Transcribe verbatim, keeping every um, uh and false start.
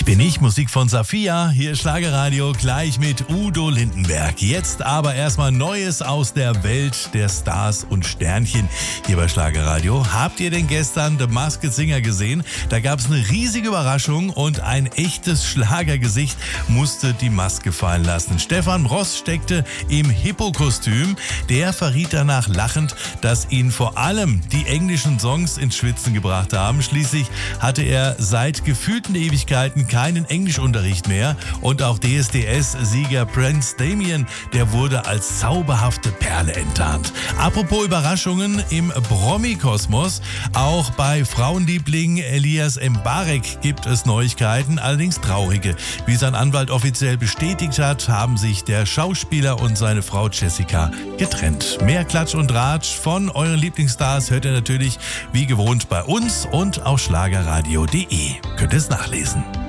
bin ich, Musik von Safiya, hier ist Schlagerradio, gleich mit Udo Lindenberg. Jetzt aber erstmal Neues aus der Welt der Stars und Sternchen hier bei Schlagerradio. Habt ihr denn gestern The Masked Singer gesehen? Da gab es eine riesige Überraschung und ein echtes Schlagergesicht musste die Maske fallen lassen. Stefan Ross steckte im Hippo-Kostüm. Der verriet danach lachend, dass ihn vor allem die englischen Songs ins Schwitzen gebracht haben. Schließlich hatte er seit gefühlten Ewigkeiten keinen Englischunterricht mehr und auch D S D S-Sieger Prince Damien, der wurde als zauberhafte Perle enttarnt. Apropos Überraschungen im Promi-Kosmos, auch bei Frauenliebling Elias Mbarek gibt es Neuigkeiten, allerdings traurige. Wie sein Anwalt offiziell bestätigt hat, haben sich der Schauspieler und seine Frau Jessica getrennt. Mehr Klatsch und Ratsch von euren Lieblingsstars hört ihr natürlich wie gewohnt bei uns und auf schlagerradio punkt de. Könnt ihr es nachlesen.